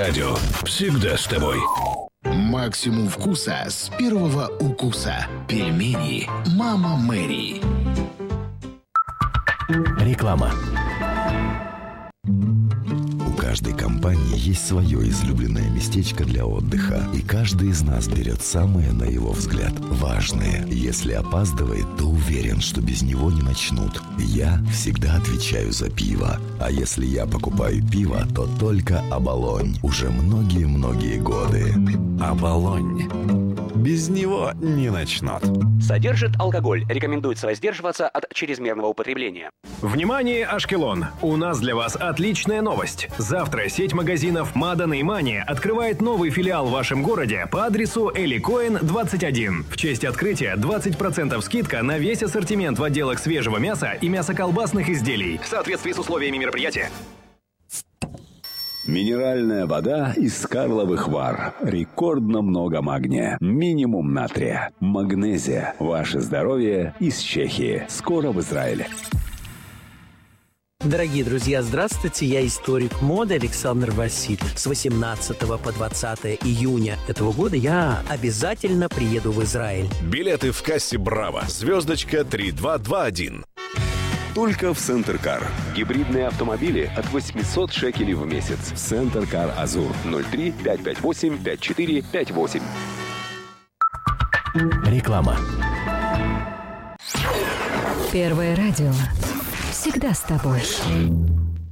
радио всегда с тобой. Максимум вкуса с первого укуса. Пельмени «Мама Мэри». Реклама. У каждой компании есть свое излюбленное местечко для отдыха, и каждый из нас берет самое, на его взгляд, важное. Если опаздывает, то уверен, что без него не начнут. Я всегда отвечаю за пиво. А если я покупаю пиво, то только «Оболонь». Уже многие-многие годы. «Оболонь». Без него не начнут. Содержит алкоголь. Рекомендуется воздерживаться от чрезмерного употребления. Внимание, Ашкелон! У нас для вас отличная новость. Завтра сеть магазинов «Мадан» и «Мани» открывает новый филиал в вашем городе по адресу Эли Коэн, 21. В честь открытия 20% скидка на весь ассортимент в отделах свежего мяса и мясоколбасных изделий. В соответствии с условиями мероприятия. Минеральная вода из Карловых Вар. Рекордно много магния. Минимум натрия. Магнезия. Ваше здоровье из Чехии. Скоро в Израиле. Дорогие друзья, здравствуйте, я историк моды Александр Васильев. С 18 по 20 июня этого года я обязательно приеду в Израиль. Билеты в кассе «Браво». Звездочка 3221. Только в Центр Кар. Гибридные автомобили от 800 шекелей в месяц. Центр Кар Азур. 03 558 5458. Реклама. Первое радио. Всегда с тобой.